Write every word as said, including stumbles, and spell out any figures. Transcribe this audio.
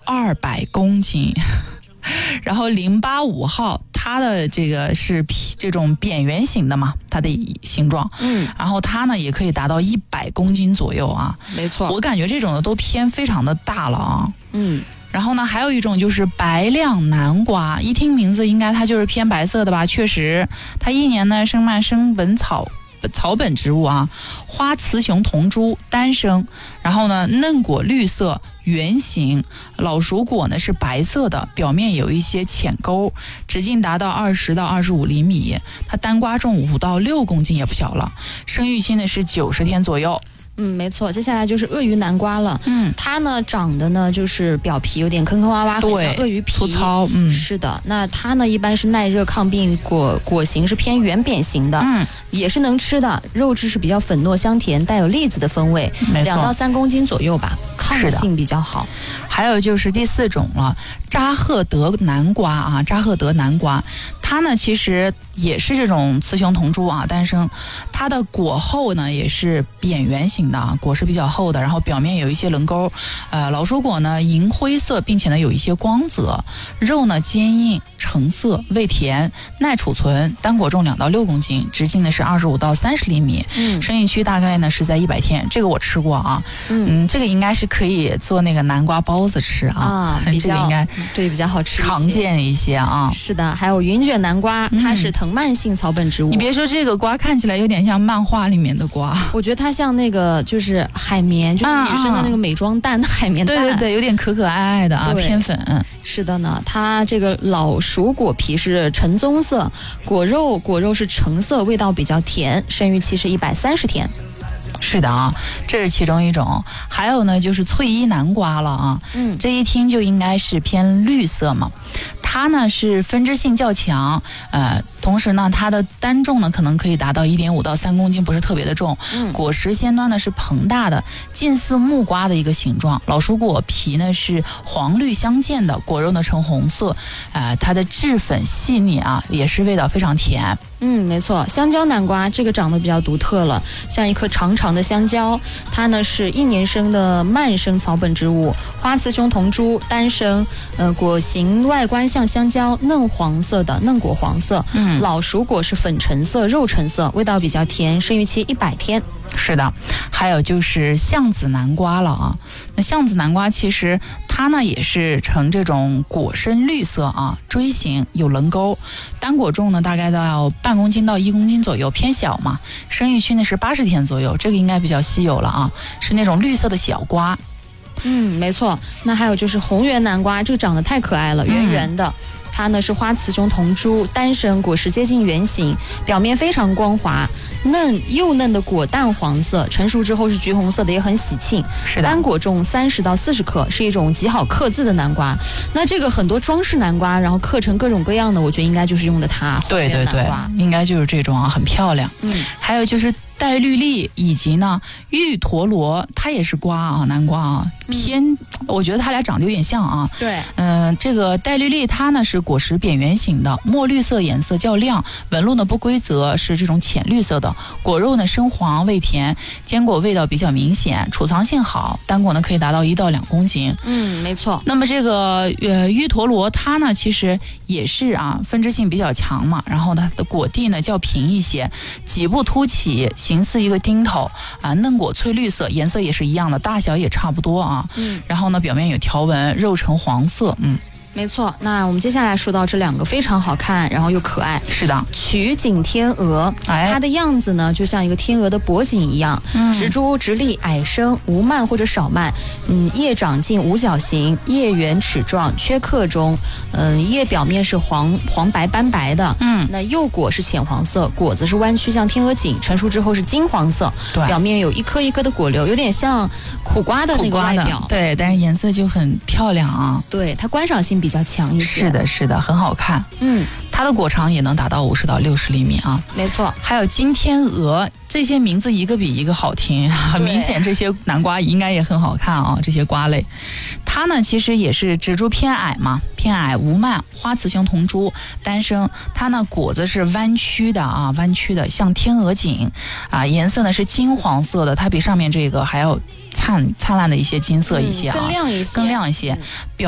二百公斤。然后零八五号，它的这个是这种扁圆形的嘛，它的形状， 嗯， 然后它呢也可以达到一百公斤左右啊， 没错， 我感觉这种的都偏非常的大了啊， 嗯。 然后呢，还有一种就是白亮南瓜，一听名字应该它就是偏白色的吧？确实，它一年呢生蔓生本草草本植物啊，花雌雄同株，单生，然后呢嫩果绿色，圆形，老熟果呢是白色的，表面有一些浅沟，直径达到二十到二十五厘米，它单瓜重五到六公斤也不小了，生育期呢是九十天左右。 嗯，没错，接下来就是鳄鱼南瓜了。 嗯， 它呢长得呢就是表皮有点坑坑洼洼，很像鳄鱼皮， 粗糙。嗯， 是的。那它呢一般是耐热抗病，果果形是偏圆扁形的， 嗯， 也是能吃的，肉质是比较粉糯香甜，带有栗子的风味，两到三公斤左右吧，抗性比较好。 还有就是第四种了，扎赫德南瓜啊，扎赫德南瓜，它呢其实也是这种雌雄同株啊，单生，它的果厚呢也是扁圆形的啊，果是比较厚的，然后表面有一些棱沟，呃，老熟果呢银灰色，并且呢有一些光泽，肉呢坚硬橙色，味甜，耐储存，单果重两到六公斤，直径呢是二十五到三十厘米， 嗯， 生育期大概呢是在一百天，这个我吃过啊， 嗯， 嗯这个应该是可以做那个南瓜包子吃啊， 啊比较这个应该对比较好吃， 常见一些啊。 是的，还有云卷南瓜，它是藤蔓性草本植物。 你别说这个瓜看起来有点像漫画里面的瓜， 我觉得它像那个就是海绵，就是女生的那个美妆蛋的海绵蛋， 对对对，有点可可爱爱的啊，偏粉。 是的呢，它这个老熟果皮是橙棕色，果肉果肉是橙色，味道比较甜，生育期是一百三十天。 是的啊，这是其中一种。还有呢，就是翠衣南瓜了啊， 嗯， 这一听就应该是偏绿色嘛。它呢是分支性较强，呃，同时呢它的单重呢可能可以达到一点五到三公斤，不是特别的重。 嗯， 果实先端呢是膨大的，近似木瓜的一个形状。老熟果皮呢是黄绿相间的，果肉呢呈红色，呃，它的质粉细腻啊，也是味道非常甜。 嗯，没错，香蕉南瓜这个长得比较独特了，像一颗长长的香蕉，它呢是一年生的蔓生草本植物，花雌雄同株，单生，呃，果形外观像香蕉，嫩黄色的，嫩果黄色， 嗯， 老熟果是粉橙色、肉橙色，味道比较甜，生育期一百天。 是的，还有就是橡子南瓜了啊。那橡子南瓜其实它呢也是呈这种果身绿色啊，锥形，有棱沟，单果重呢大概到半公斤到一公斤左右，偏小嘛。生育期呢是八十天左右，这个应该比较稀有了啊，是那种绿色的小瓜。 嗯，没错。那还有就是红圆南瓜，这个长得太可爱了，圆圆的。嗯，它呢是花雌雄同株，单生，果实接近圆形，表面非常光滑，嫩幼嫩的果淡黄色，成熟之后是橘红色的，也很喜庆。 是的， 单果重三十到四十克，是一种极好刻字的南瓜。那这个很多装饰南瓜，然后刻成各种各样的，我觉得应该就是用的它。 对对对，应该就是这种啊，很漂亮。 嗯， 还有就是黛绿丽以及呢玉陀螺，它也是瓜啊，南瓜啊，偏、嗯、我觉得它俩长得有点像啊。 对， 嗯、呃，这个黛绿丽它呢是果实扁圆形的，墨绿色颜色较亮，纹路呢不规则，是这种浅绿色的，果肉呢深黄味甜，坚果味道比较明显，储藏性好，单果呢可以达到一到两公斤。 嗯，没错。 那么这个呃玉陀螺它呢其实也是啊分支性比较强嘛，然后它的果蒂呢较平一些，脊部凸起，形似一个钉头啊，嫩果翠绿色，颜色也是一样的，大小也差不多啊。 嗯，然后呢表面有条纹，肉呈黄色。嗯， 没错。那我们接下来说到这两个非常好看，然后又可爱。 是的， 曲颈天鹅， 哎、 它的样子呢就像一个天鹅的脖颈一样， 嗯、 直株直立，矮生，无蔓或者少蔓，嗯，叶长径五角形，叶圆齿状，缺刻中，嗯，叶表面是黄黄白斑白的， 嗯， 那幼果是浅黄色，果子是弯曲像天鹅颈，成熟之后是金黄色， 对， 表面有一颗一颗的果瘤，有点像苦瓜的那个外表， 对，但是颜色就很漂亮啊， 对，它观赏性比较强一些， 是的，是的，很好看， 嗯。 它的果长也能达到五十到六十厘米啊， 没错。 还有金天鹅，这些名字一个比一个好听，很明显这些南瓜应该也很好看啊。这些瓜类，它呢其实也是植株偏矮嘛，偏矮无蔓，花雌雄同株，单生。它呢果子是弯曲的啊，弯曲的像天鹅颈啊，颜色呢是金黄色的，它比上面这个还要灿灿烂的一些金色一些啊， 嗯、更亮一些， 更亮一些。 嗯